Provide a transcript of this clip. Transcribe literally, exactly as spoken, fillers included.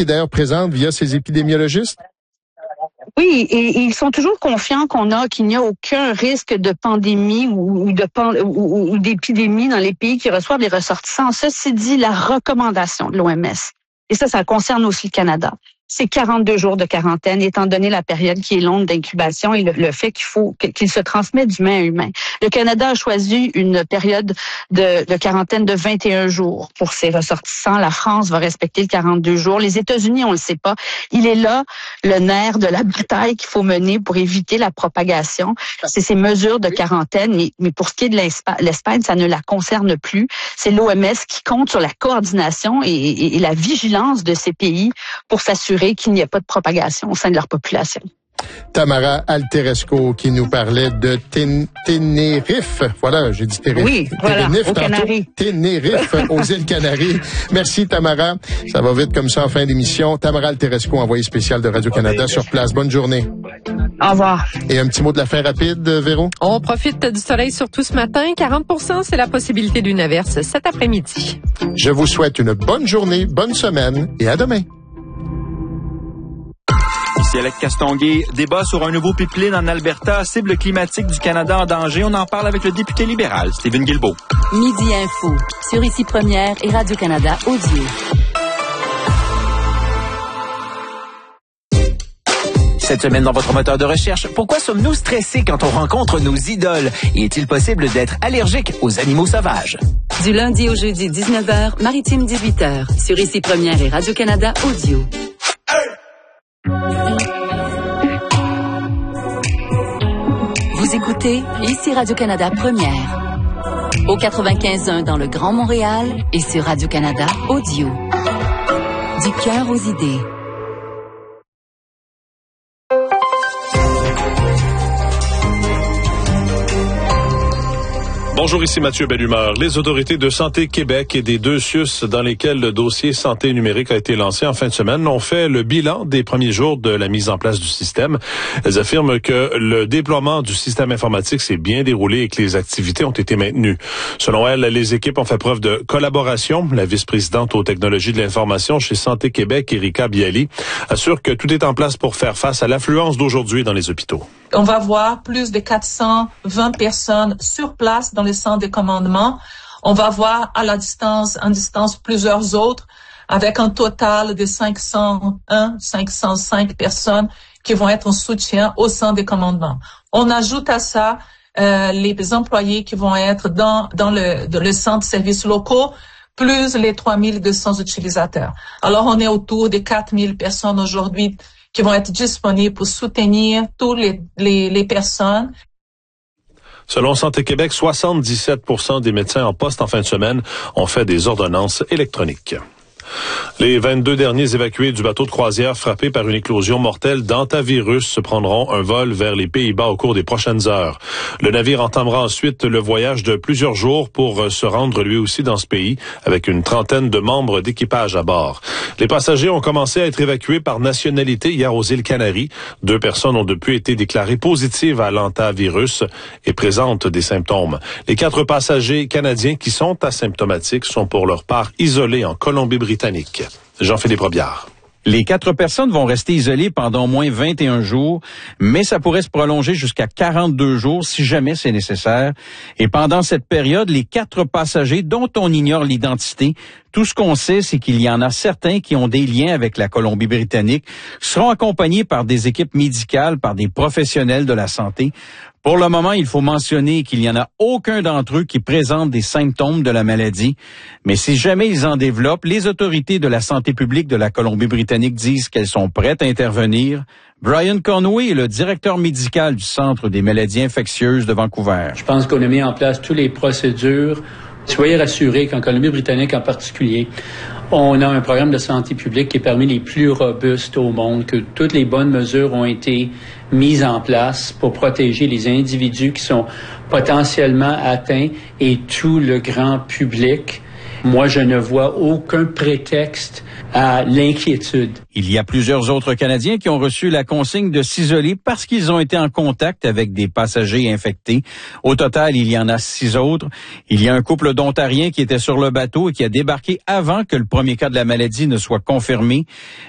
qui est d'ailleurs présente via ses épidémiologistes? Oui, et, et ils sont toujours confiants qu'on a, qu'il n'y a aucun risque de pandémie ou, ou de pan, ou, ou d'épidémie dans les pays qui reçoivent les ressortissants. Ceci dit, la recommandation de l'O M S, et ça, ça concerne aussi le Canada, c'est quarante-deux jours de quarantaine, étant donné la période qui est longue d'incubation et le, le fait qu'il faut qu'il se transmet d'humain à humain. Le Canada a choisi une période de, de quarantaine de vingt et un jours pour ses ressortissants. La France va respecter le quarante-deux jours. Les États-Unis, on le sait pas. Il est là le nerf de la bataille qu'il faut mener pour éviter la propagation. C'est ces mesures de quarantaine. Mais pour ce qui est de l'Espagne, ça ne la concerne plus. C'est l'O M S qui compte sur la coordination et, et, et la vigilance de ces pays pour s'assurer qu'il n'y ait pas de propagation au sein de leur population. Tamara Alteresco qui nous parlait de ten- Tenerife. Voilà, j'ai dit Tenerife. Oui, voilà, Tenerife, aux tantôt. Canaries. Tenerife, aux îles Canaries. Merci Tamara. Ça va vite comme ça en fin d'émission. Tamara Alteresco, envoyée spéciale de Radio-Canada sur place. Bonne journée. Au revoir. Et un petit mot de la fin rapide, Véro? On profite du soleil surtout ce matin. quarante pour cent, c'est la possibilité d'une averse cet après-midi. Je vous souhaite une bonne journée, bonne semaine et à demain. Ici Alex Castonguay, débat sur un nouveau pipeline en Alberta, cible climatique du Canada en danger. On en parle avec le député libéral, Stephen Guilbeault. Midi Info, sur Ici Première et Radio-Canada Audio. Cette semaine dans votre moteur de recherche, pourquoi sommes-nous stressés quand on rencontre nos idoles? Et est-il possible d'être allergique aux animaux sauvages? Du lundi au jeudi, dix-neuf heures, Maritime dix-huit heures, sur Ici Première et Radio-Canada Audio. Vous écoutez Ici Radio-Canada Première. Au quatre-vingt-quinze point un dans le Grand Montréal et sur Radio-Canada Audio. Du cœur aux idées. Bonjour, ici Mathieu Bellumeur. Les autorités de Santé Québec et des deux C U S dans lesquels le dossier santé numérique a été lancé en fin de semaine ont fait le bilan des premiers jours de la mise en place du système. Elles affirment que le déploiement du système informatique s'est bien déroulé et que les activités ont été maintenues. Selon elles, les équipes ont fait preuve de collaboration. La vice-présidente aux technologies de l'information chez Santé Québec, Erika Bialy, assure que tout est en place pour faire face à l'affluence d'aujourd'hui dans les hôpitaux. On va voir plus de quatre cent vingt personnes sur place dans les centres de commandement. On va voir à la distance, en distance, plusieurs autres, avec un total de cinq cent un, cinq cent cinq personnes qui vont être en soutien au centre de commandement. On ajoute à ça euh, les employés qui vont être dans, dans le, dans le centre de services locaux, plus les trois mille deux cents utilisateurs. Alors, on est autour de quatre mille personnes aujourd'hui qui vont être disponibles pour soutenir toutes les, les, les personnes. Selon Santé Québec, soixante-dix-sept pour cent des médecins en poste en fin de semaine ont fait des ordonnances électroniques. Les vingt-deux derniers évacués du bateau de croisière frappé par une éclosion mortelle d'hantavirus se prendront un vol vers les Pays-Bas au cours des prochaines heures. Le navire entamera ensuite le voyage de plusieurs jours pour se rendre lui aussi dans ce pays avec une trentaine de membres d'équipage à bord. Les passagers ont commencé à être évacués par nationalité hier aux îles Canaries. Deux personnes ont depuis été déclarées positives à l'hantavirus et présentent des symptômes. Les quatre passagers canadiens qui sont asymptomatiques sont pour leur part isolés en Colombie-Britannique. Jean-Philippe Robillard. Les quatre personnes vont rester isolées pendant au moins vingt et un jours, mais ça pourrait se prolonger jusqu'à quarante-deux jours si jamais c'est nécessaire. Et pendant cette période, les quatre passagers dont on ignore l'identité, tout ce qu'on sait, c'est qu'il y en a certains qui ont des liens avec la Colombie-Britannique, seront accompagnés par des équipes médicales, par des professionnels de la santé. Pour le moment, il faut mentionner qu'il n'y en a aucun d'entre eux qui présente des symptômes de la maladie. Mais si jamais ils en développent, les autorités de la santé publique de la Colombie-Britannique disent qu'elles sont prêtes à intervenir. Brian Conway est le directeur médical du Centre des maladies infectieuses de Vancouver. Je pense qu'on a mis en place toutes les procédures. Soyez rassurés qu'en Colombie-Britannique en particulier, on a un programme de santé publique qui est parmi les plus robustes au monde, que toutes les bonnes mesures ont été mises en place pour protéger les individus qui sont potentiellement atteints et tout le grand public. Moi, je ne vois aucun prétexte à l'inquiétude. Il y a plusieurs autres Canadiens qui ont reçu la consigne de s'isoler parce qu'ils ont été en contact avec des passagers infectés. Au total, il y en a six autres. Il y a un couple d'Ontariens qui était sur le bateau et qui a débarqué avant que le premier cas de la maladie ne soit confirmé.